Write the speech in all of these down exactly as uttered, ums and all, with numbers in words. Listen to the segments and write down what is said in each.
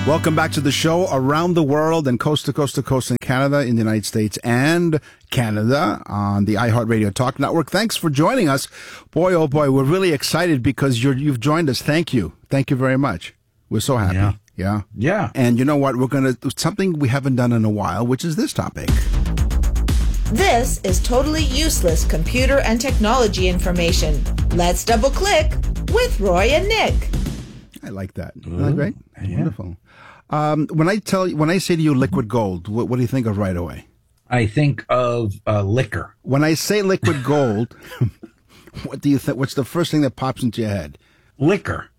Welcome back to the show around the world and coast to coast to coast in Canada, in the United States and Canada on the iHeartRadio Talk Network. Thanks for joining us. Boy, oh boy, we're really excited because you're, you've joined us. Thank you. Thank you very much. We're so happy. Yeah. Yeah. Yeah. And you know what? We're going to do something we haven't done in a while, which is this topic. This is totally useless computer and technology information. Let's double click with Roy and Nick. I like that. Isn't that great? Yeah. Wonderful. Um, when I tell you, when I say to you liquid gold, what, what do you think of right away? I think of uh, liquor. When I say liquid gold, what do you think? What's the first thing that pops into your head? Liquor.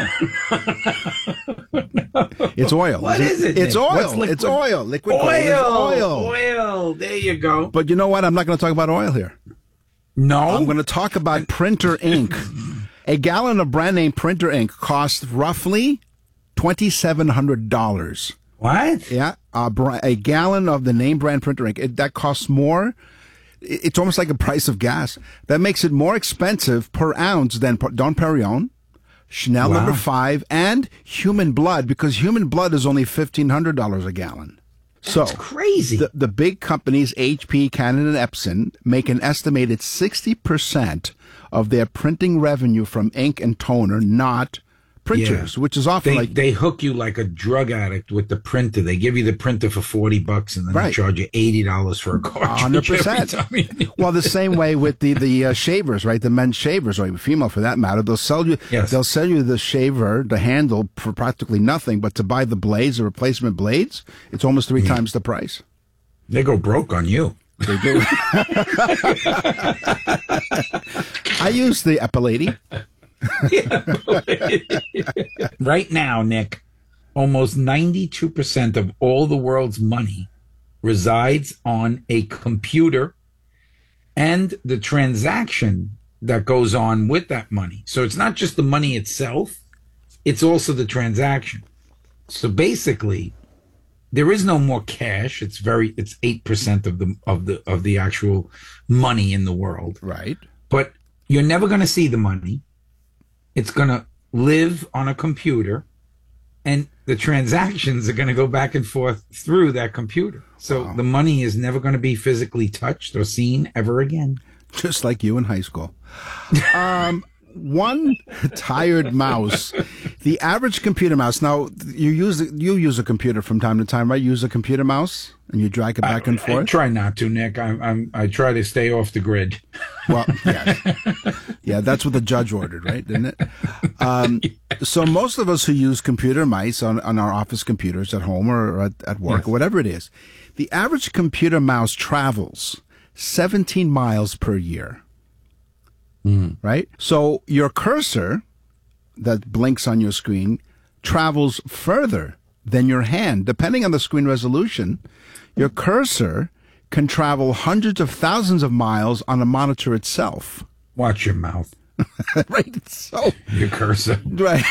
It's oil. What is it? It's Nick? oil. What's liquid? It's oil. Liquid Oil. gold is oil. Oil. There you go. But you know what? I'm not going to talk about oil here. No. I'm going to talk about printer ink. A gallon of brand name printer ink costs roughly twenty-seven hundred dollars. What? Yeah, a, br- a gallon of the name brand printer ink. It, that costs more. It, it's almost like the price of gas. That makes it more expensive per ounce than P- Dom Perignon, Chanel Wow. Number Five, and human blood, because human blood is only fifteen hundred dollars a gallon. So That's crazy. The, the big companies, H P, Canon, and Epson, make an estimated sixty percent of their printing revenue from ink and toner, not printers, Yeah. which is often They, like... they hook you like a drug addict with the printer. They give you the printer for forty bucks and then Right. they charge you eighty dollars for a cartridge. one hundred percent. every time you- Well, the same way with the the uh, shavers, right? The men's shavers, or even female for that matter. They'll sell you. Yes. They'll sell you the shaver, the handle, for practically nothing. But to buy the blades, the replacement blades, it's almost three Yeah. times the price. They go broke on you. They do. I use the Epilady. Right now, Nick, almost ninety-two percent of all the world's money resides on a computer and the transaction that goes on with that money. So it's not just the money itself, it's also the transaction. So basically, there is no more cash. It's very it's eight percent of the of the of the actual money in the world. Right. But you're never going to see the money. It's going to live on a computer, and the transactions are going to go back and forth through that computer. So Wow. the money is never going to be physically touched or seen ever again. Just like you in high school. Um, one tired mouse. The average computer mouse. Now you use you use a computer from time to time, right? You use a computer mouse and you drag it back and I forth. try not to, Nick. I'm, I'm I try to stay off the grid. Well, yeah, yeah, that's what the judge ordered, right? Didn't it? Um, so most of us who use computer mice on, on our office computers at home or at, at work Yes. or whatever it is, the average computer mouse travels seventeen miles per year. Right? So your cursor that blinks on your screen travels further than your hand. Depending on the screen resolution, your cursor can travel hundreds of thousands of miles on a monitor itself. Watch your mouth, Right? So, your cursor. right.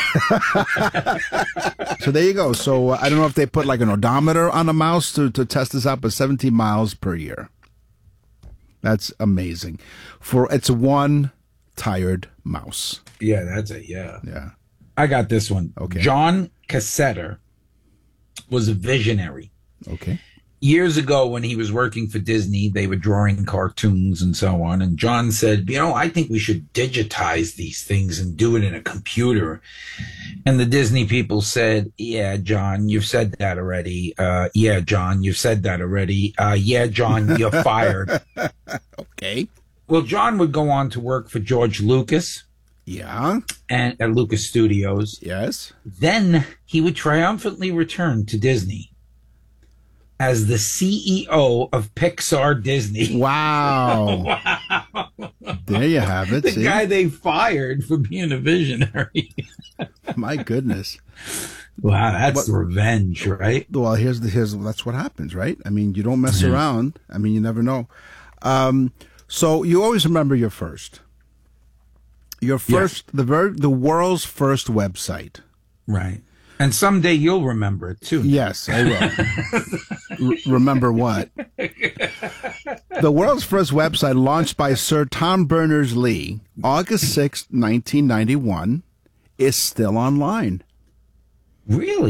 So there you go. So uh, I don't know if they put like an odometer on a mouse to, to test this out, but seventeen miles per year. That's amazing. For it's one tired mouse. Yeah, that's it. Yeah. Yeah. I got this one. Okay. John Cassetter was a visionary. Okay. Years ago, when he was working for Disney, they were drawing cartoons and so on. And John said, you know, I think we should digitize these things and do it in a computer. And the Disney people said, yeah, John, you've said that already. Uh, yeah, John, you've said that already. Uh, yeah, John, you're fired. Okay. Well, John would go on to work for George Lucas Yeah. and at Lucas Studios. Yes. Then he would triumphantly return to Disney as the C E O of Pixar Disney. Wow. Wow. There you have it. The See? guy they fired for being a visionary. My goodness. Wow, that's What- revenge, right? Well, here's the here's that's what happens, right? I mean, you don't mess around. I mean, you never know. Um, so you always remember your first. Your first, the ver- the world's first website. Right. And someday you'll remember it too. Yes, I will. R- remember what? The world's first website, launched by Sir Tom Berners-Lee, August sixth, nineteen ninety-one, is still online. Really?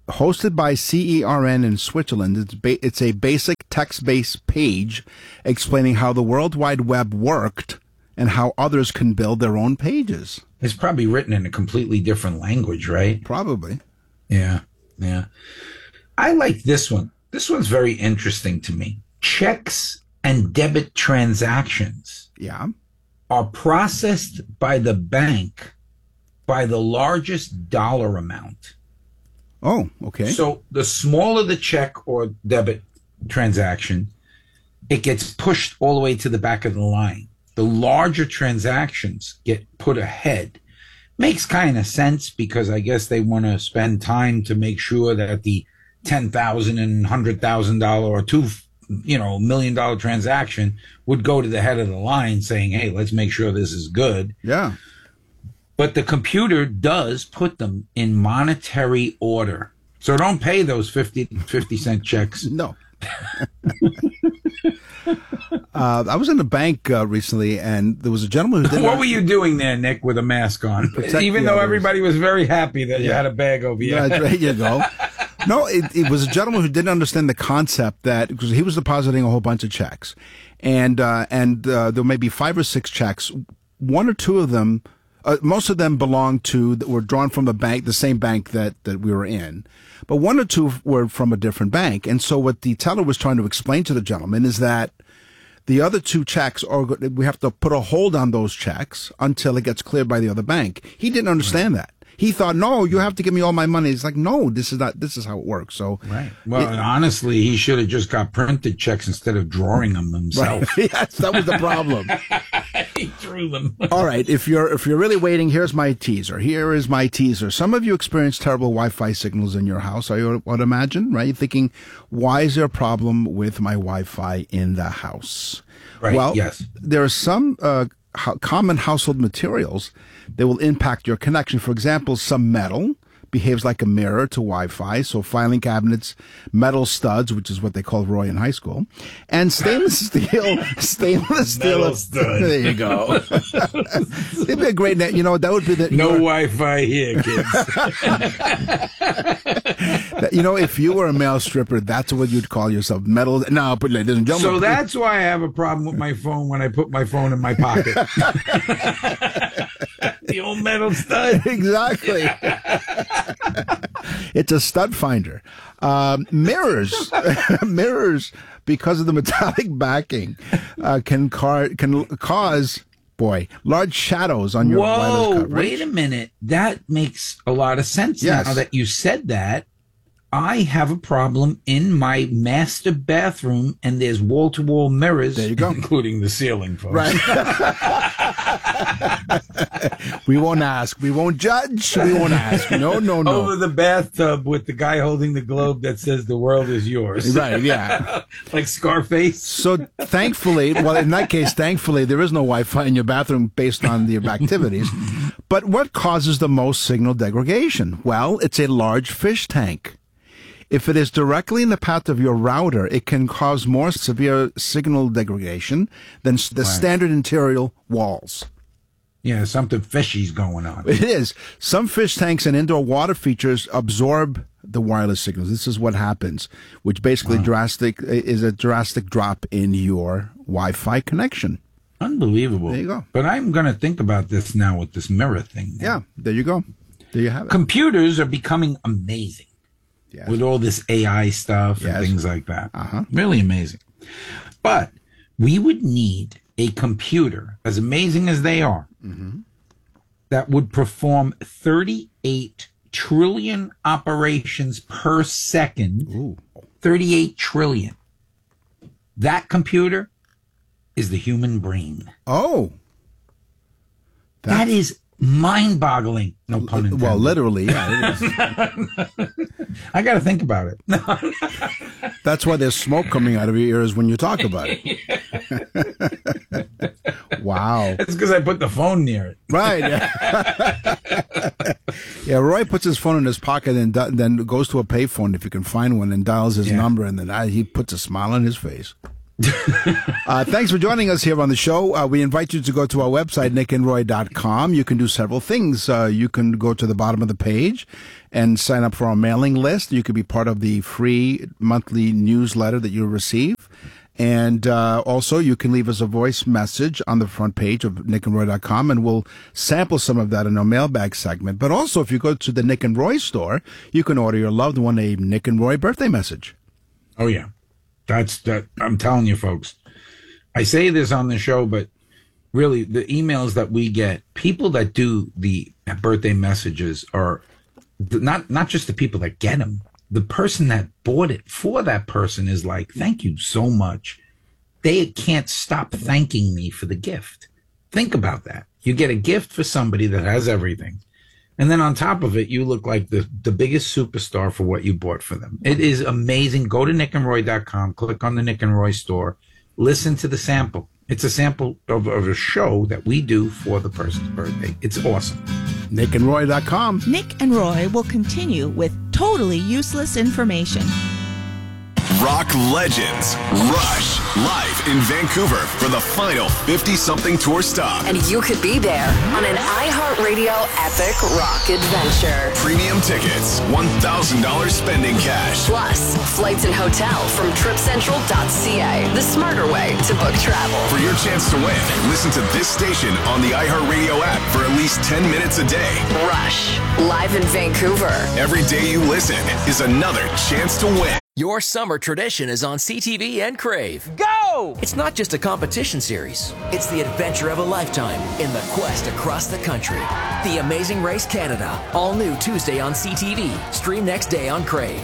hosted by C E R N in Switzerland. It's, ba- it's a basic text-based page explaining how the World Wide Web worked and how others can build their own pages. It's probably written in a completely different language, right? Probably. Yeah, yeah. I like this one. This one's very interesting to me. Checks and debit transactions Yeah. are processed by the bank by the largest dollar amount. Oh, okay. So the smaller the check or debit transaction, it gets pushed all the way to the back of the line. The larger transactions get put ahead. Makes kind of sense because I guess they want to spend time to make sure that the ten thousand dollars and one hundred thousand dollars or two, you know, million dollar transaction would go to the head of the line saying, hey, let's make sure this is good. Yeah. But the computer does put them in monetary order. So don't pay those fifty, fifty cent checks. No. uh, I was in a bank uh, recently, and there was a gentleman who didn't. What were you doing there, Nick, with a mask on? Protect Even the though others. everybody was very happy that you Yeah. had a bag over your Yeah, head. there you go. No, it, it was a gentleman who didn't understand the concept that because he was depositing a whole bunch of checks, and uh, and uh, there may be five or six checks. One or two of them, uh, most of them belonged to were drawn from a bank, the same bank that that we were in, but one or two were from a different bank. And so what the teller was trying to explain to the gentleman is that the other two checks are we have to put a hold on those checks until it gets cleared by the other bank. He didn't understand that. He thought, no, you have to give me all my money. It's like, no, this is not, this is how it works. So, Right. Well, it- honestly, he should have just got printed checks instead of drawing them himself. right. Yes, that was the problem. He drew them. All right. If you're, if you're really waiting, here's my teaser. Here is my teaser. Some of you experience terrible Wi-Fi signals in your house. I would imagine, right? You're thinking, why is there a problem with my Wi-Fi in the house? Right, Well, yes. there are some, uh, ho- common household materials that will impact your connection. For example, some metal behaves like a mirror to Wi-Fi. So filing cabinets, metal studs, which is what they called Roy in high school, and stainless steel, stainless steel. Metal stud. There you go. It'd be a great net. You know, that would be the, No your- Wi-Fi here, kids. that- you know, if you were a male stripper, that's what you'd call yourself. Metal. No, but ladies and gentlemen. So that's why I have a problem with my phone when I put my phone in my pocket. The old metal stud. Exactly. It's a stud finder. Um, mirrors, mirrors, because of the metallic backing, uh, can car- can cause, boy, large shadows on your wireless Whoa, coverage. wait a minute. That makes a lot of sense Yes. now that you said that. I have a problem in my master bathroom, and there's wall-to-wall mirrors, There you go. including the ceiling, folks. Right. We won't ask. We won't judge. We won't ask. No, no, no. Over the bathtub with the guy holding the globe that says the world is yours. Right, yeah. Like Scarface. So thankfully, well, in that case, thankfully, there is no Wi-Fi in your bathroom based on your activities. But what causes the most signal degradation? Well, it's a large fish tank. If it is directly in the path of your router, it can cause more severe signal degradation than s- the Right. standard interior walls. Yeah, something fishy's going on. It is. Some fish tanks and indoor water features absorb the wireless signals. This is what happens, which basically drastic is a drastic drop in your Wi-Fi connection. Unbelievable. There you go. But I'm going to think about this now with this mirror thing. Yeah, there you go. There you have it. Computers are becoming amazing. Yes. With all this A I stuff Yes. and things like that. Uh-huh. Really amazing. But we would need a computer, as amazing as they are, Mm-hmm. that would perform thirty-eight trillion operations per second. Ooh. thirty-eight trillion. That computer is the human brain. Oh. That is mind-boggling. No pun intended. Well, literally, yeah. It is. I got to think about it. That's why there's smoke coming out of your ears when you talk about it. Wow. It's because I put the phone near it. Right. Yeah. Yeah, Roy puts his phone in his pocket and di- then goes to a payphone if you can find one and dials his Yeah. number, and then I, he puts a smile on his face. uh, thanks for joining us here on the show. Uh, we invite you to go to our website, nick and roy dot com. You can do several things. Uh, you can go to the bottom of the page and sign up for our mailing list. You could be part of the free monthly newsletter that you'll receive. And uh, also, you can leave us a voice message on the front page of nick and roy dot com, and we'll sample some of that in our mailbag segment. But also, if you go to the Nick and Roy store, you can order your loved one a Nick and Roy birthday message. Oh, yeah. That's that. I'm telling you, folks. I say this on the show, but really, the emails that we get, people that do the birthday messages are not not just the people that get them. The person that bought it for that person is like, thank you so much. They can't stop thanking me for the gift. Think about that. You get a gift for somebody that has everything. And then on top of it, you look like the, the biggest superstar for what you bought for them. It is amazing. Go to nick and roy dot com, click on the Nick and Roy store, listen to the sample. It's a sample of, of a show that we do for the person's birthday. It's awesome. nick and roy dot com. Nick and Roy will continue with totally useless information. Rock legends Rush live in Vancouver for the final fifty-something tour stop. And you could be there on an iHeartRadio epic rock adventure. Premium tickets, one thousand dollars spending cash. Plus, flights and hotel from trip central dot c a, the smarter way to book travel. For your chance to win, listen to this station on the iHeartRadio app for at least ten minutes a day. Rush, live in Vancouver. Every day you listen is another chance to win. Your summer tradition is on C T V and Crave. Go! It's not just a competition series. It's the adventure of a lifetime in the quest across the country. The Amazing Race Canada. All new Tuesday on C T V. Stream next day on Crave.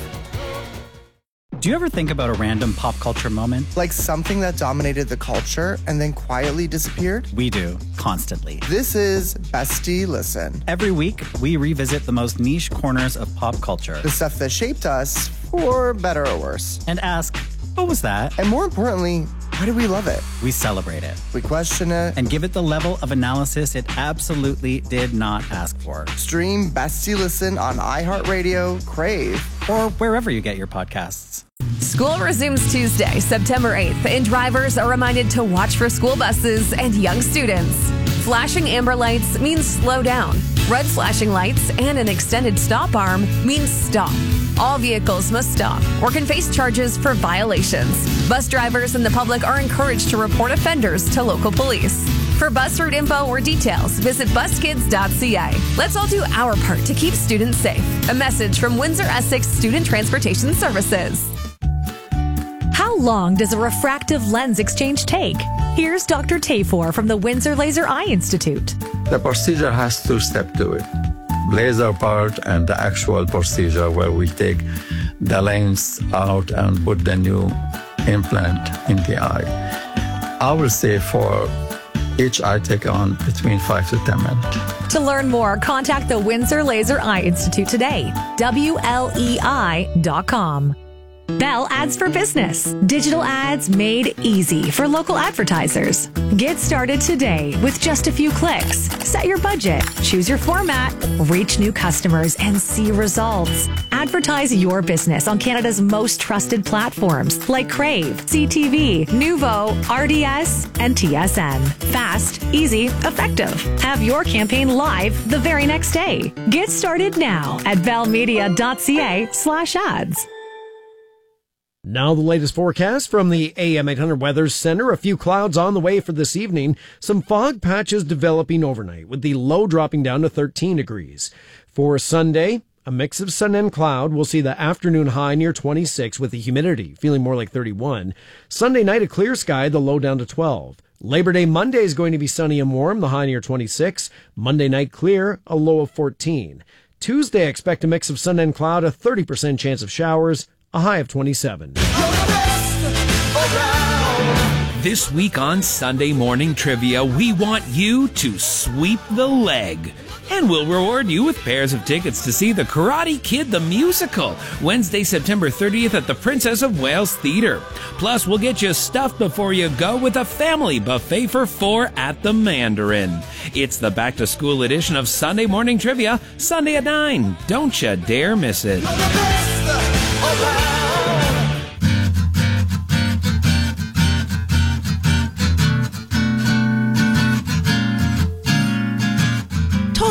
Do you ever think about a random pop culture moment? Like something that dominated the culture and then quietly disappeared? We do, constantly. This is Bestie Listen. Every week, we revisit the most niche corners of pop culture. The stuff that shaped us, for better or worse. And ask, what was that? And more importantly, why do we love it? We celebrate it. We question it. And give it the level of analysis it absolutely did not ask for. Stream Bestie Listen on iHeartRadio, Crave, or wherever you get your podcasts. School resumes Tuesday, September eighth, and drivers are reminded to watch for school buses and young students. Flashing amber lights means slow down. Red flashing lights and an extended stop arm means stop. All vehicles must stop or can face charges for violations. Bus drivers and the public are encouraged to report offenders to local police. For bus route info or details, visit bus kids dot c a. Let's all do our part to keep students safe. A message from Windsor Essex Student Transportation Services. How long does a refractive lens exchange take? Here's Doctor Tafor from the Windsor Laser Eye Institute. The procedure has two steps to it. Laser part and the actual procedure where we take the lens out and put the new implant in the eye. I will say for each eye take on between five to ten minutes. To learn more, contact the Windsor Laser Eye Institute today. W L E I dot com. Bell Ads for Business. Digital ads made easy for local advertisers. Get started today with just a few clicks. Set your budget, choose your format, reach new customers, and see results. Advertise your business on Canada's most trusted platforms like Crave, C T V, Nuvo, R D S, and T S N. Fast, easy, effective. Have your campaign live the very next day. Get started now at bell media dot c a slash ads. Now the latest forecast from the A M eight hundred Weather Center. A few clouds on the way for this evening. Some fog patches developing overnight with the low dropping down to thirteen degrees. For Sunday, a mix of sun and cloud. We'll see the afternoon high near twenty-six with the humidity feeling more like thirty-one. Sunday night, a clear sky, the low down to twelve. Labor Day Monday is going to be sunny and warm, the high near twenty-six. Monday night clear, a low of fourteen. Tuesday, expect a mix of sun and cloud, a thirty percent chance of showers, a high of twenty-seven. This week on Sunday Morning Trivia, we want you to sweep the leg. And we'll reward you with pairs of tickets to see The Karate Kid the Musical, Wednesday, September thirtieth at the Princess of Wales Theatre. Plus, we'll get you stuffed before you go with a family buffet for four at the Mandarin. It's the back-to-school edition of Sunday Morning Trivia, Sunday at nine. Don't you dare miss it.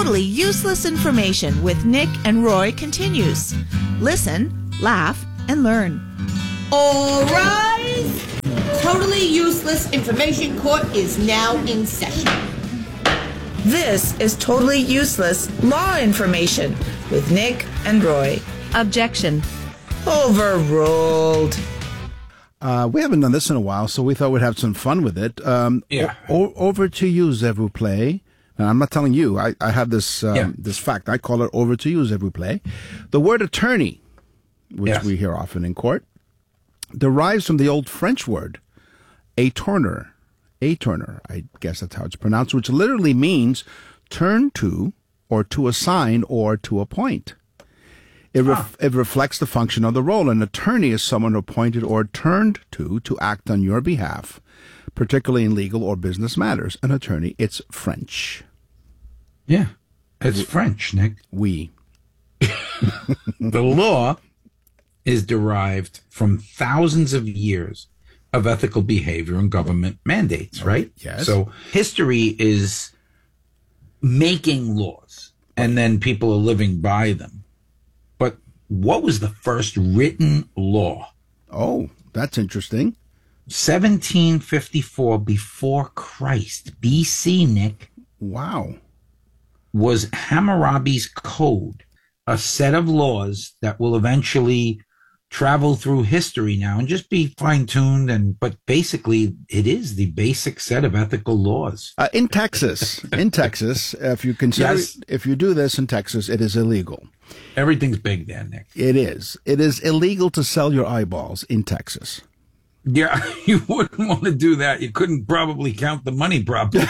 Totally Useless Information with Nick and Roy continues. Listen, laugh, and learn. All rise! Totally Useless Information Court is now in session. This is Totally Useless Law Information with Nick and Roy. Objection. Overruled. Uh, we haven't done this in a while, so we thought we'd have some fun with it. Um, Yeah. o- over to you, s'il vous plaît. And I'm not telling you. I, I have this um, Yeah. this fact. I call it over to you, s'il vous plaît. The word attorney, which Yes. we hear often in court, derives from the old French word attorneur. Attorneur, I guess that's how it's pronounced, which literally means turn to, or to assign, or to appoint. It, ref- it reflects the function of the role. An attorney is someone appointed or turned to to act on your behalf, particularly in legal or business matters. An attorney, it's French. Yeah, it's French, Nick. Oui. The law is derived from thousands of years of ethical behavior and government mandates, right? Yes. So history is making laws, and then people are living by them. But what was the first written law? Oh, that's interesting. seventeen fifty-four before Christ, B C, Nick. Wow. Was Hammurabi's Code, a set of laws that will eventually travel through history now and just be fine-tuned, and but basically it is the basic set of ethical laws. Uh, in Texas, in Texas, if you consider, Yes. if you do this in Texas, it is illegal. Everything's big there, Nick. It is. It is illegal to sell your eyeballs in Texas. Yeah, you wouldn't want to do that. You couldn't probably count the money properly.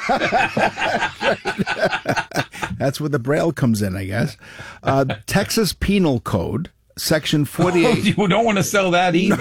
That's where the Braille comes in, I guess. Uh, Texas Penal Code, Section forty-eight. Oh, you don't want to sell that either.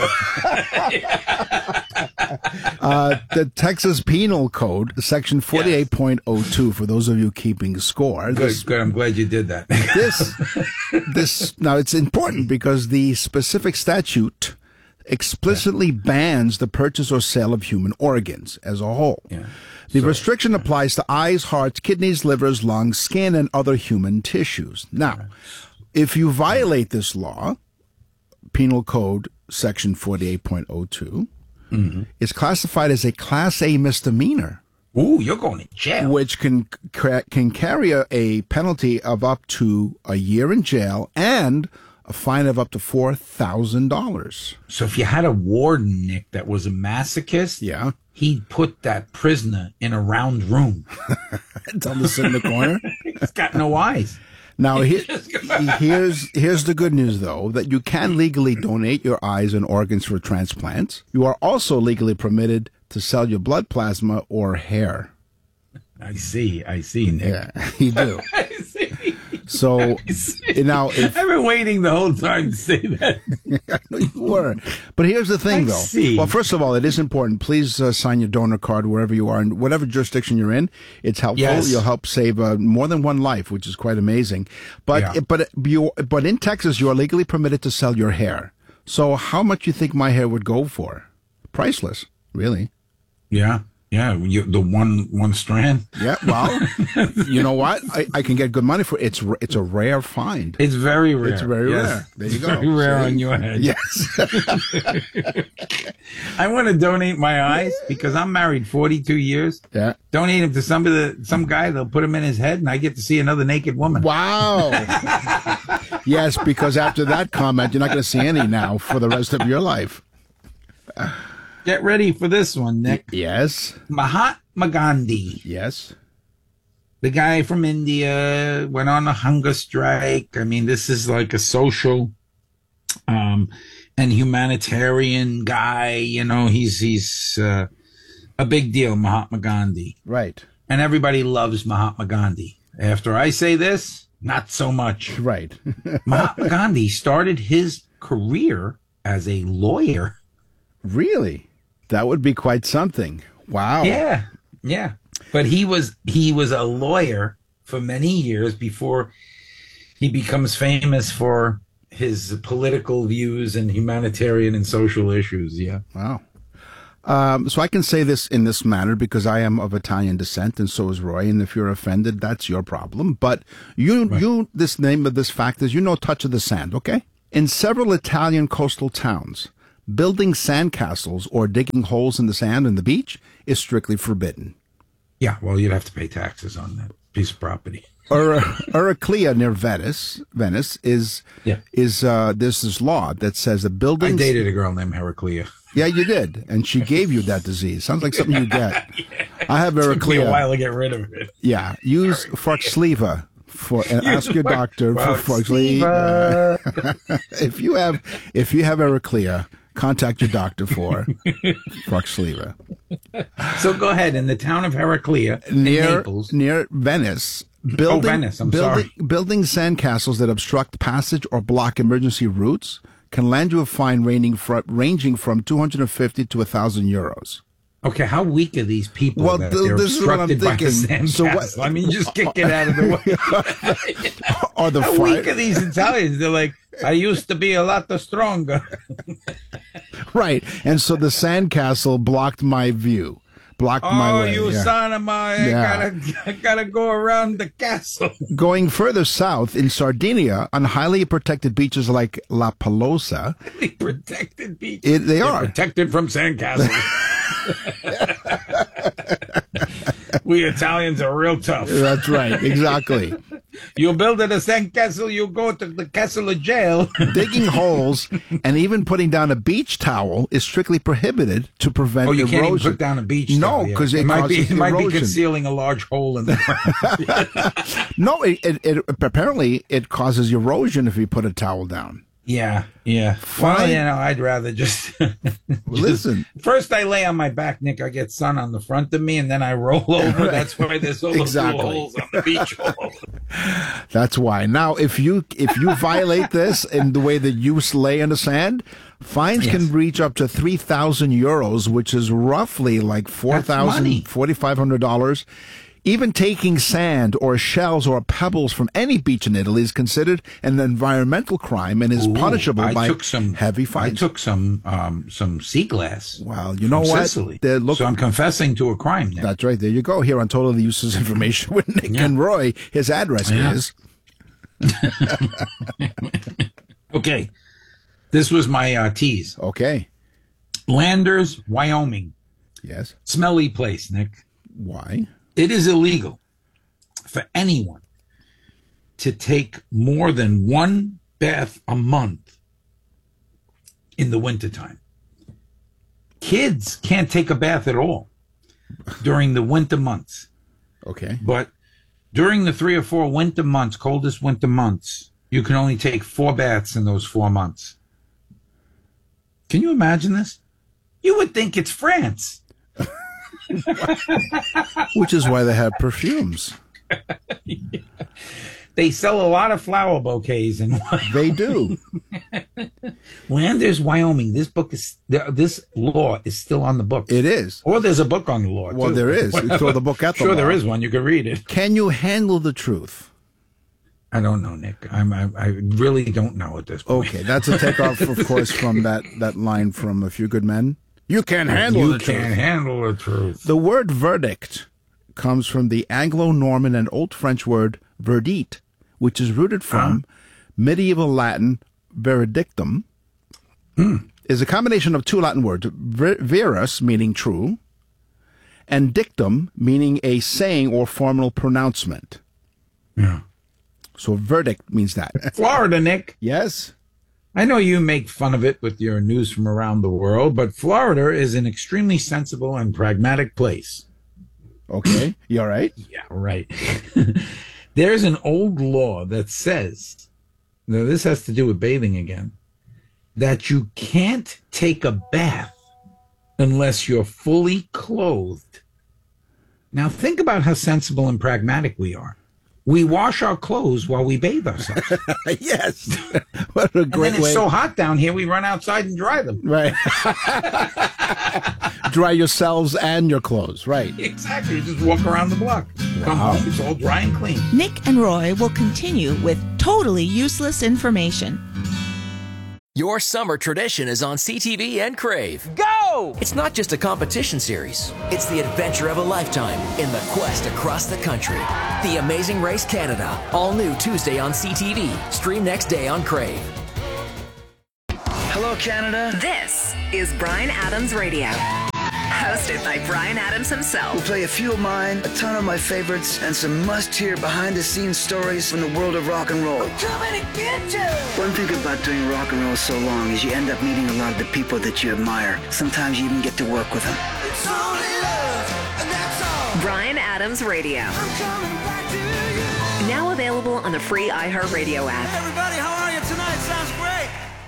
uh, the Texas Penal Code, Section forty-eight point oh two, for those of you keeping score. Good, This, good. I'm glad you did that. this, this, now it's important because the specific statute explicitly bans the purchase or sale of human organs as a whole. Yeah. The restriction applies to eyes, hearts, kidneys, livers, lungs, skin, and other human tissues. Now, if you violate this law, Penal Code Section forty-eight point oh two, Mm-hmm. is classified as a Class A misdemeanor. Ooh, you're going to jail. Which can ca- can carry a, a penalty of up to a year in jail and a fine of up to four thousand dollars. So if you had a warden, Nick, that was a masochist, yeah, he'd put that prisoner in a round room. Tell him to sit in the corner. He's got no eyes. Now, he, here's here's the good news, though, that you can legally donate your eyes and organs for transplants. You are also legally permitted to sell your blood plasma or hair. I see. I see, Nick. Yeah, you do. I see. So now, if, I've been waiting the whole time to say that. I know you were. But here's the thing, I though. see. Well, first of all, it is important. Please uh, sign your donor card wherever you are, in whatever jurisdiction you're in. It's helpful. Yes. You'll help save uh, more than one life, which is quite amazing. But Yeah. but you but in Texas, you are legally permitted to sell your hair. So how much you think my hair would go for? Priceless, really. Yeah. Yeah. You, the one one strand. Yeah. Well, you know what? I, I can get good money for it. It's r- it's a rare find. It's very rare. It's very Yes. rare. There you It's go. Very rare See? on your head. Yes. I want to donate my eyes because I'm married forty-two years. Yeah. Donate them to somebody, that, some guy. They'll put them in his head, and I get to see another naked woman. Wow. Yes, because after that comment, you're not going to see any now for the rest of your life. Get ready for this one, Nick. Yes. Mahatma Gandhi. Yes. The guy from India went on a hunger strike. I mean, this is like a social um, and humanitarian guy. You know, he's he's uh, a big deal, Mahatma Gandhi. Right. And everybody loves Mahatma Gandhi. After I say this, not so much. Right. Mahatma Gandhi started his career as a lawyer. Really? That would be quite something. Wow. Yeah, yeah. But he was he was a lawyer for many years before he becomes famous for his political views and humanitarian and social issues. Yeah. Wow. Um, so I can say this in this manner because I am of Italian descent, and so is Roy. And if you're offended, that's your problem. But you, right. you, this name of this fact is you know touch of the sand, okay? In several Italian coastal towns, building sandcastles or digging holes in the sand in the beach is strictly forbidden. Yeah, well, you'd have to pay taxes on that piece of property. Ur- Eraclea near Venice, Venice is yeah. is uh, there's this law that says the buildings. I dated a girl named Heraclea. Yeah, you did, and she gave you that disease. Sounds like something you get. yeah. I have Eraclea. It took me a while to get rid of it. Yeah, use Forxleva for and ask your doctor for Forxleva. if you have if you have Eraclea, contact your doctor for Forxleva. So go ahead. In the town of Heraclea, near Naples, near Venice. Building, oh, Venice, I'm building, sorry. Building sandcastles that obstruct passage or block emergency routes can land you a fine ranging from, ranging from two hundred fifty to one thousand euros. Okay, how weak are these people well, that th- they're this obstructed is what I'm by the thinking. So sandcastle? what, I mean, just kick it out of the way. Or the how fire. weak are these Italians? They're like, I used to be a lot stronger. Right, and so the sandcastle blocked my view. Blocked oh, my way. you yeah. son of my! I yeah. gotta, I gotta go around the castle. Going further south in Sardinia, on highly protected beaches like La Palosa, highly protected beaches. It, they They're are protected from sandcastles. We Italians are real tough. That's right, exactly. You build at a sandcastle, you go to the castle of jail. Digging holes and even putting down a beach towel is strictly prohibited to prevent erosion. Oh, you erosion. can't even put down a beach no, towel. No, because it, it, might be, it might be erosion. concealing a large hole in the ground. No, it, it, it apparently it causes erosion if you put a towel down. Yeah, yeah. Fine. Well, you know, I'd rather just, just listen. First, I lay on my back, Nick. I get sun on the front of me, and then I roll over. Right. That's why there's all those exactly. little holes on the beach. That's why. Now, if you if you violate this in the way that you lay on the sand, fines yes. can reach up to three thousand euros, which is roughly like four thousand forty five hundred dollars. Even taking sand or shells or pebbles from any beach in Italy is considered an environmental crime and is Ooh, punishable I by took some, heavy fines. I took some um, some sea glass. Well, you know what? Look, so I'm confessing to a crime now. That's right. There you go. Here on Totally Useless Information with Nick yeah. and Roy. His address yeah. is. Okay. This was my uh, tease. Okay. Landers, Wyoming. Yes. Smelly place, Nick. Why? It is illegal for anyone to take more than one bath a month in the wintertime. Kids can't take a bath at all during the winter months. Okay. But during the three or four winter months, coldest winter months, you can only take four baths in those four months. Can you imagine this? You would think it's France. Which is why they have perfumes. Yeah. They sell a lot of flower bouquets in Wyoming. They do. Landers, Wyoming. This book is this law is still on the book. It is. Or there's a book on the law. Well, too. there is. You throw the book at the sure, law. there is one. You can read it. Can you handle the truth? I don't know, Nick. I'm, I, I really don't know at this point. Okay, that's a takeoff, of course, from that, that line from A Few Good Men. You can't handle you the truth. You can't handle the truth. The word verdict comes from the Anglo-Norman and Old French word verdict, which is rooted from huh? medieval Latin veredictum, hmm. is a combination of two Latin words, ver- verus, meaning true, and dictum, meaning a saying or formal pronouncement. Yeah. So verdict means that. Florida, Nick. Yes. I know you make fun of it with your news from around the world, but Florida is an extremely sensible and pragmatic place. Okay. You all right? Yeah, right. There's an old law that says, now this has to do with bathing again, that you can't take a bath unless you're fully clothed. Now think about how sensible and pragmatic we are. We wash our clothes while we bathe ourselves. Yes. What a great and then it's way. so hot down here, we run outside and dry them. Right. Dry yourselves and your clothes. Right. Exactly. You just walk around the block. Wow. Come home, it's all dry and clean. Nick and Roy will continue with totally useless information. Your summer tradition is on C T V and Crave. Go! Whoa! It's not just a competition series. It's the adventure of a lifetime in the quest across the country. The Amazing Race Canada. All new Tuesday on C T V. Stream next day on Crave. Hello, Canada. This is Bryan Adams Radio. Hosted by Bryan Adams himself. We'll play a few of mine, a ton of my favorites, and some must-hear behind-the-scenes stories from the world of rock and roll. I'm coming to get you! One thing about doing rock and roll so long is you end up meeting a lot of the people that you admire. Sometimes you even get to work with them. It's only love, and that's all. Bryan Adams Radio. I'm coming back to you. Now available on the free iHeartRadio app. Hey everybody, how are you tonight? Sounds great.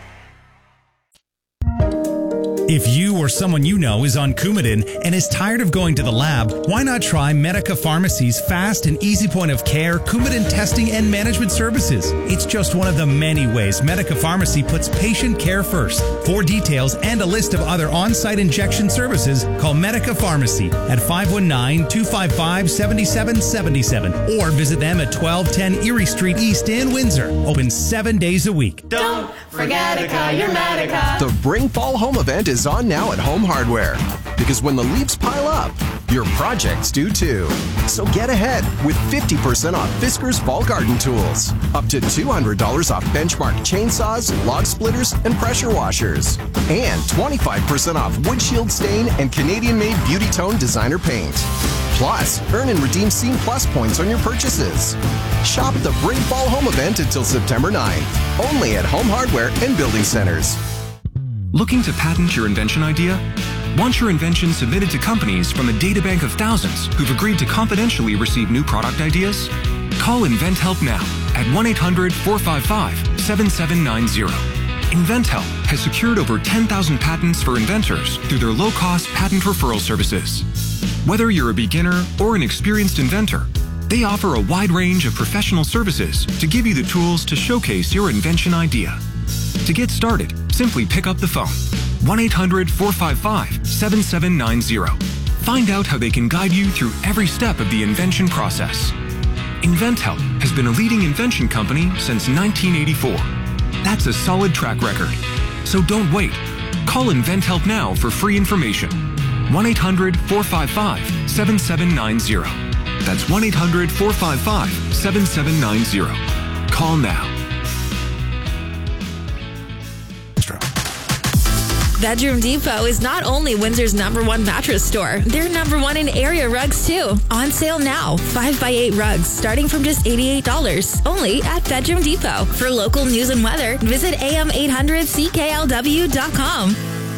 If you or someone you know is on Coumadin and is tired of going to the lab, why not try Medica Pharmacy's fast and easy point of care Coumadin testing and management services? It's just one of the many ways Medica Pharmacy puts patient care first. For details and a list of other on-site injection services, call Medica Pharmacy at five one nine, two five five, seven seven seven seven or visit them at twelve ten Erie Street East in Windsor. Open seven days a week. Don't forget your Medica. The Bring Fall Home event is on now at Home Hardware. Because when the leaves pile up, your projects do too. So get ahead with fifty percent off Fiskars Fall Garden Tools. Up to two hundred dollars off Benchmark chainsaws, log splitters, and pressure washers. And twenty-five percent off Windshield Stain and Canadian-made Beauty Tone designer paint. Plus, earn and redeem Scene Plus points on your purchases. Shop the Bring Fall Home event until September ninth. Only at Home Hardware and Building Centers. Looking to patent your invention idea? Want your invention submitted to companies from a databank of thousands who've agreed to confidentially receive new product ideas? Call InventHelp now at one eight hundred, four five five, seven seven nine zero. InventHelp has secured over ten thousand patents for inventors through their low-cost patent referral services. Whether you're a beginner or an experienced inventor, they offer a wide range of professional services to give you the tools to showcase your invention idea. To get started, simply pick up the phone, one eight hundred, four five five, seven seven nine zero. Find out how they can guide you through every step of the invention process. InventHelp has been a leading invention company since nineteen eighty-four. That's a solid track record. So don't wait. Call InventHelp now for free information. one eight hundred, four five five, seven seven nine zero. That's one eight hundred, four five five, seven seven nine zero. Call now. Bedroom Depot is not only Windsor's number one mattress store, they're number one in area rugs too. On sale now, five by eight rugs starting from just eighty-eight dollars, only at Bedroom Depot. For local news and weather, visit A M eight hundred C K L W dot com.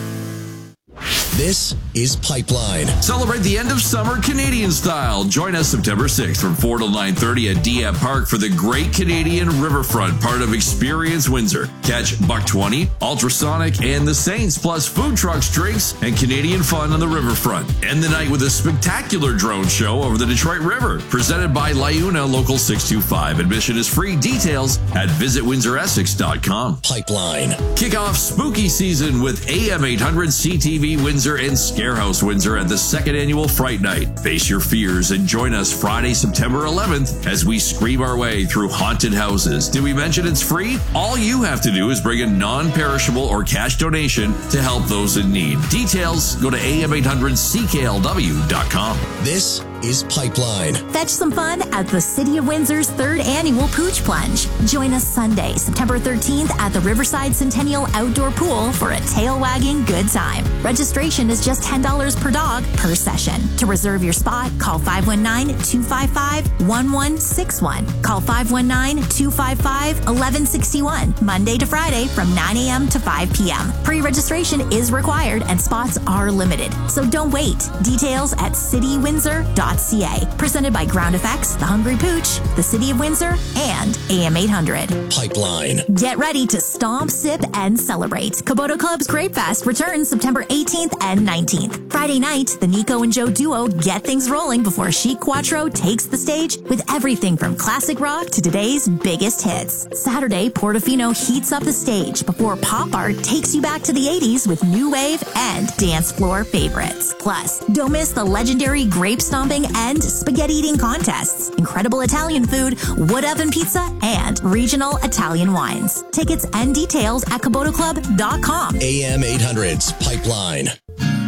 This is Pipeline. Celebrate the end of summer Canadian style. Join us September sixth from four till nine thirty at D M Park for the Great Canadian Riverfront, part of Experience Windsor. Catch Buck twenty, Ultrasonic, and the Saints, plus food trucks, drinks, and Canadian fun on the riverfront. End the night with a spectacular drone show over the Detroit River, presented by Liuna Local six two five. Admission is free. Details at visit windsor essex dot com. Pipeline. Kick off spooky season with A M eight hundred C T V Windsor and Scarehouse Windsor at the second annual Fright Night. Face your fears and join us Friday, September eleventh as we scream our way through haunted houses. Did we mention it's free? All you have to do is bring a non-perishable or cash donation to help those in need. Details, go to A M eight hundred C K L W dot com. This is Pipeline. Fetch some fun at the City of Windsor's third annual Pooch Plunge. Join us Sunday, September thirteenth at the Riverside Centennial Outdoor Pool for a tail-wagging good time. Registration is just ten dollars per dog per session. To reserve your spot, call five one nine, two five five, one one six one. Call five one nine, two five five, one one six one. Monday to Friday from nine a.m. to five p.m. Pre-registration is required and spots are limited. So don't wait. Details at city windsor dot c a. Presented by Ground Effects, The Hungry Pooch, the City of Windsor, and A M eight hundred. Pipeline. Get ready to stomp, sip, and celebrate. Kubota Club's Grape Fest returns September eighteenth and nineteenth. Friday night, the Nico and Joe duo get things rolling before Chic Quattro takes the stage with everything from classic rock to today's biggest hits. Saturday, Portofino heats up the stage before Pop Art takes you back to the eighties with new wave and dance floor favorites. Plus, don't miss the legendary grape stomping and spaghetti eating contests, incredible Italian food, wood oven pizza, and regional Italian wines. Tickets and details at kubota club dot com. A M eight hundred's Pipeline.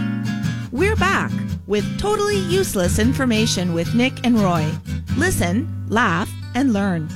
We're back with totally useless information with Nick and Roy. Listen, laugh, and learn.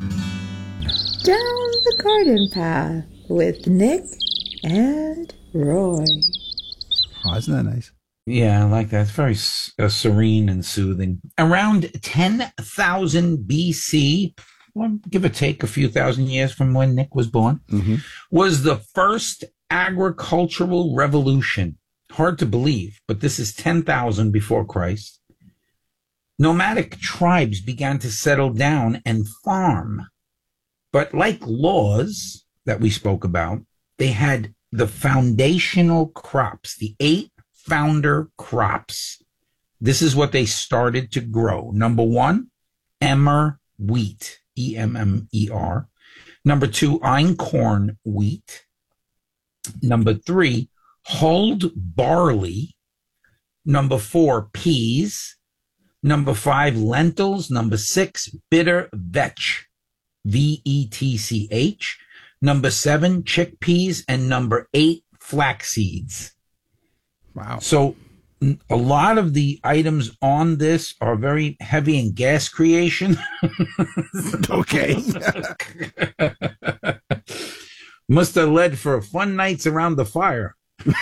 Down the garden path with Nick and Roy. Oh, isn't that nice? Yeah, I like that. It's very uh, serene and soothing. Around ten thousand B C, well, give or take a few thousand years from when Nick was born, mm-hmm. was the first agricultural revolution. Hard to believe, but this is ten thousand before Christ. Nomadic tribes began to settle down and farm. But like laws that we spoke about, they had the foundational crops, the eight founder crops. This is what they started to grow. Number one, emmer wheat, E M M E R. Number two, einkorn wheat. Number three, hulled barley. Number four, peas. Number five, lentils. Number six, bitter vetch, V E T C H. Number seven, chickpeas. And number eight, flax seeds. Wow. So a lot of the items on this are very heavy in gas creation. Okay. Must have led for fun nights around the fire.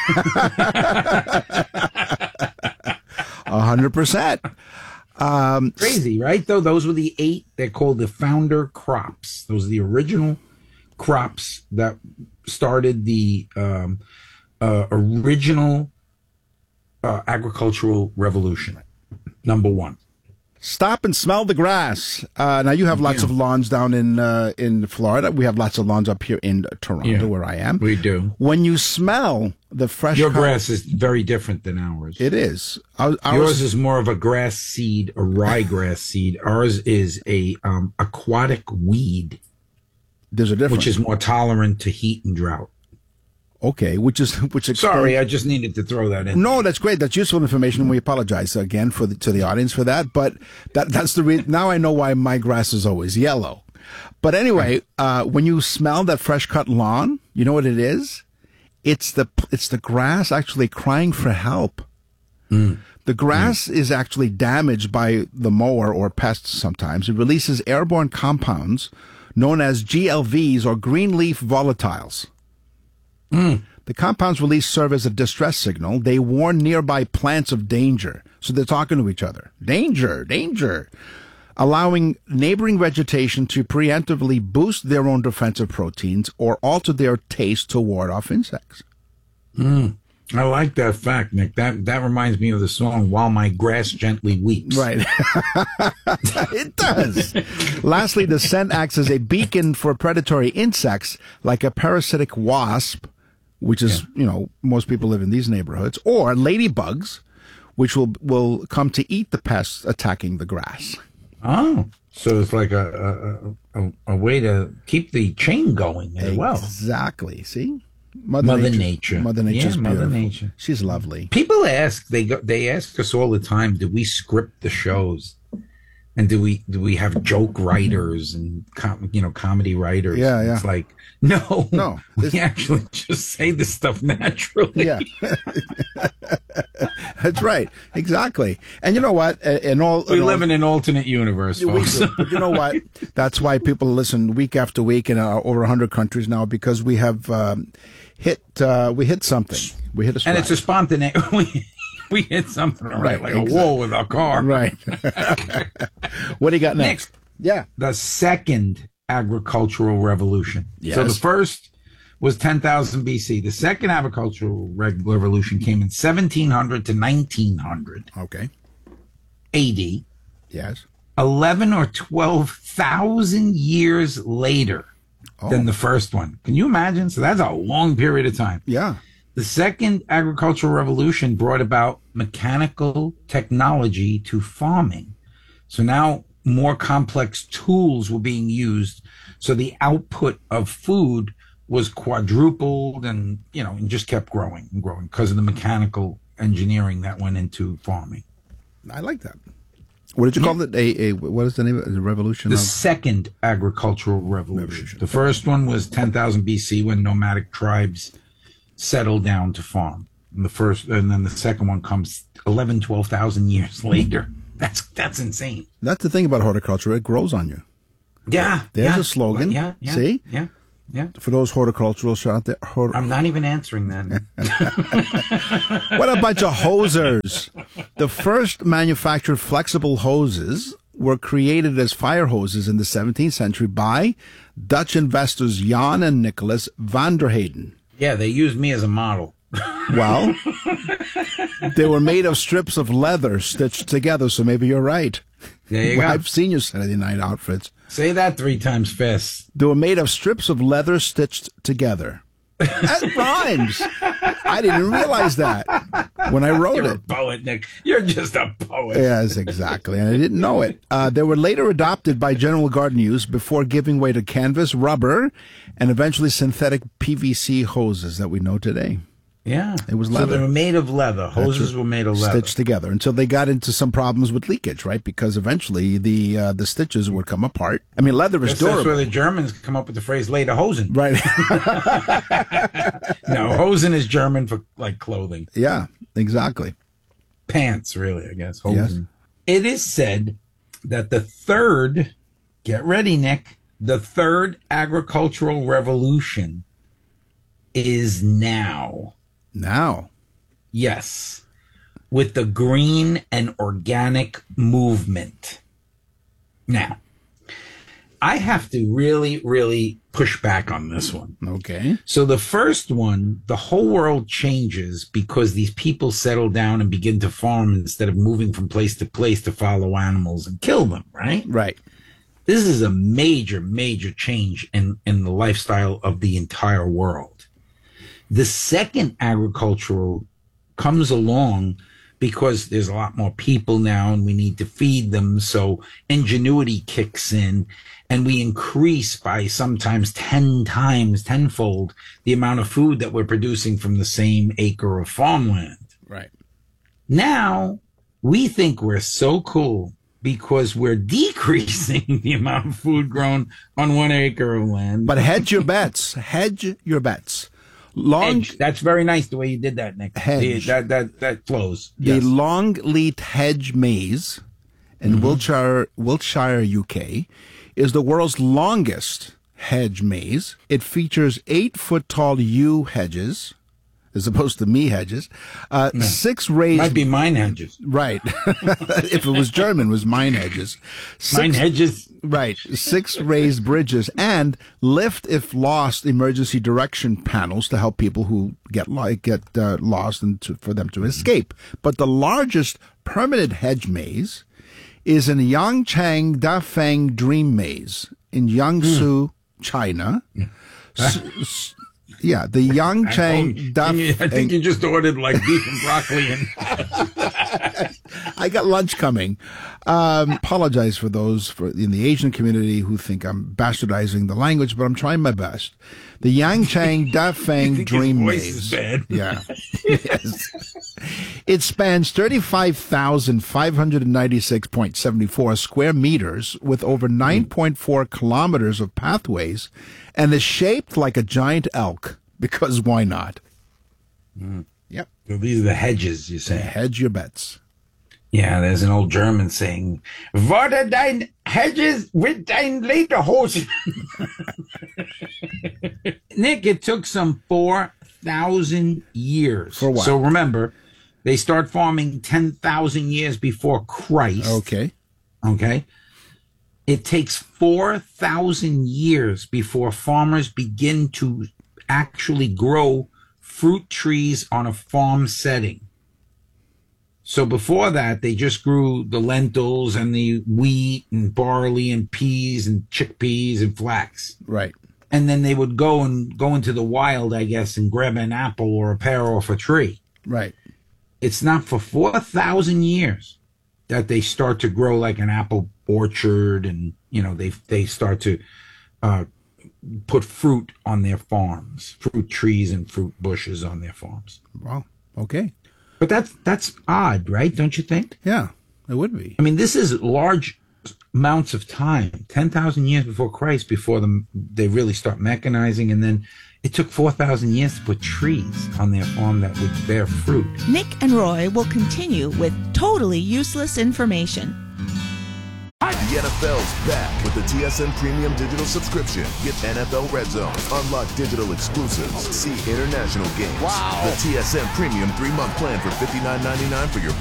A hundred percent. Um, Crazy, right? Though those were the eight. They're called the founder crops. Those are the original crops that started the um, uh, original uh, agricultural revolution. Number one. Stop and smell the grass. Uh, now you have lots yeah. of lawns down in uh, in Florida. We have lots of lawns up here in Toronto, yeah, where I am. We do. When you smell the fresh, your grass is very different than ours. It is. Ours, Yours is more of a grass seed, a ryegrass seed. Ours is a um, aquatic weed. There's a difference, which is more tolerant to heat and drought. Okay, which is which. Explains, Sorry, I just needed to throw that in. No, that's great. That's useful information. We apologize again for the, to the audience for that. But that that's the reason. Now I know why my grass is always yellow. But anyway, uh, when you smell that fresh cut lawn, you know what it is? It's the it's the grass actually crying for help. Mm. The grass mm. is actually damaged by the mower or pests. Sometimes it releases airborne compounds known as G L Vs or green leaf volatiles. Mm. The compounds released serve as a distress signal. They warn nearby plants of danger. So they're talking to each other. Danger, danger. Allowing neighboring vegetation to preemptively boost their own defensive proteins or alter their taste to ward off insects. Mm. I like that fact, Nick. That that reminds me of the song "While My Grass Gently Weeps." Right. It does. Lastly, the scent acts as a beacon for predatory insects like a parasitic wasp, which is, yeah. you know, most people live in these neighborhoods, or ladybugs, which will will come to eat the pests attacking the grass. Oh, so it's like a a, a, a way to keep the chain going as well. Exactly. See? Mother, Mother Nature. Nature. Mother Nature's yeah, beautiful. Mother Nature. She's lovely. People ask, they go, they ask us all the time, do we script the shows? And do we do we have joke writers and com, you know comedy writers? Yeah, yeah. It's like no, no. We actually just say this stuff naturally. Yeah, that's right, exactly. And you know what? In all, we in live all, in an alternate universe, folks. But you know what? That's why people listen week after week in uh, over a hundred countries now, because we have um, hit uh, we hit something. We hit a stride. And it's a spontaneous. We hit something right, like exactly. a wall with our car. Right. What do you got next? Next. Yeah. The second agricultural revolution. Yes. So the first was ten thousand B C. The second agricultural revolution came in seventeen hundred to nineteen hundred. Okay. A D. Yes. eleven or twelve thousand years later oh. than the first one. Can you imagine? So that's a long period of time. Yeah. The second agricultural revolution brought about mechanical technology to farming. So now more complex tools were being used. So the output of food was quadrupled and, you know, and just kept growing and growing because of the mechanical engineering that went into farming. I like that. What did you call it? A, a what is the name of it? The revolution? The of? second agricultural revolution. revolution. The first one was ten thousand B C when nomadic tribes settled down to farm. And the first, and then the second one comes eleven, twelve thousand years later. That's that's insane. That's the thing about horticulture; it grows on you. Yeah, There's yeah, a slogan. Yeah, yeah, See? Yeah, yeah. For those horticulturalists out there. Hort- I'm not even answering that. What a bunch of hosers. The first manufactured flexible hoses were created as fire hoses in the seventeenth century by Dutch investors Jan and Nicholas van der Heyden. Yeah, they used me as a model. Well, they were made of strips of leather stitched together, so maybe you're right. There you well, go. I've seen your Saturday night outfits. Say that three times fast. They were made of strips of leather stitched together. That rhymes. I didn't realize that when I wrote You're it. a poet, Nick. You're just a poet. Yes, exactly. And I didn't know it. Uh, they were later adopted by general garden use before giving way to canvas, rubber, and eventually synthetic P V C hoses that we know today. Yeah. It was So leather. they were made of leather. Hoses were made of leather. Stitched together until they got into some problems with leakage, right? Because eventually the uh, the stitches would come apart. I mean, leather is Guess that's durable. where the Germans come up with the phrase "later hosen." Right. No, hosen is German for like clothing. Yeah, exactly. Pants, really, I guess. Yes. Hosen. It is said that the third, get ready, Nick, the third agricultural revolution is now. Now. Yes. With the green and organic movement. Now, I have to really, really push back on this one. Okay. So the first one, the whole world changes because these people settle down and begin to farm instead of moving from place to place to follow animals and kill them, right? Right. This is a major, major change in, in the lifestyle of the entire world. The second agricultural comes along because there's a lot more people now and we need to feed them. So ingenuity kicks in and we increase by sometimes ten times, tenfold the amount of food that we're producing from the same acre of farmland. Right. Now we think we're so cool because we're decreasing the amount of food grown on one acre of land. But hedge your bets. Hedge your bets. Long, hedge. That's very nice the way you did that, Nick. Hedge. The, that that that flows. The Yes. long leaf hedge maize in Mm-hmm. Wiltshire, Wiltshire, U K, is the world's longest hedge maize. It features eight foot tall yew hedges, as opposed to me hedges. Uh, No. Six raised. Might be mine hedges. Right. If it was German, it was mine hedges. Mine hedges. Right. Six raised bridges and lift if lost emergency direction panels to help people who get like get uh, lost and to, for them to escape. But the largest permanent hedge maze is in Yangchang Dafeng Dream Maze in Jiangsu, China. S- s- yeah, the Yangchang Dafeng. I think you just ordered like beef and broccoli and I got lunch coming. Um, apologize for those for in the Asian community who think I'm bastardizing the language, but I'm trying my best. The Yangchang Dafeng Dream voice Maze. is bad. Yeah. Yes. It spans thirty-five thousand five hundred ninety-six point seven four square meters with over nine point four kilometers of pathways and is shaped like a giant elk because why not? Mm. Yep. So these are the hedges, you say. Hedge your bets. Yeah, there's an old German saying, "Water dein hedges with dein Lederhosen." Nick, it took some four thousand years. For what? So remember, they start farming ten thousand years before Christ. Okay. Okay. It takes four thousand years before farmers begin to actually grow fruit trees on a farm setting. So before that, they just grew the lentils and the wheat and barley and peas and chickpeas and flax. Right. And then they would go and go into the wild, I guess, and grab an apple or a pear off a tree. Right. It's not for four thousand years that they start to grow like an apple orchard and, you know, they they start to uh, put fruit on their farms, fruit trees and fruit bushes on their farms. Wow. Okay. But that's that's odd, right? Don't you think? Yeah, it would be. I mean, this is large amounts of time, ten thousand years before Christ, before them they really start mechanizing, and then It took four thousand years to put trees on their farm that would bear fruit. Nick and Roy will continue with totally useless information. The N F L's back with the T S N Premium Digital Subscription. Get N F L Red Zone, unlock digital exclusives, see international games. Wow. The T S N Premium three-month plan for fifty-nine ninety-nine for your